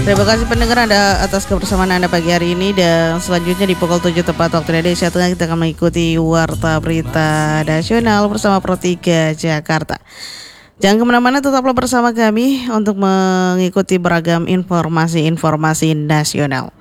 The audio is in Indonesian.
Terima kasih pendengar Anda atas kebersamaan Anda pagi hari ini. Dan selanjutnya di pukul 7 tepat waktu Indonesia Tengah kita akan mengikuti Warta Berita Nasional bersama Pro 3 Jakarta. Jangan kemana-mana, tetaplah bersama kami untuk mengikuti beragam informasi-informasi nasional.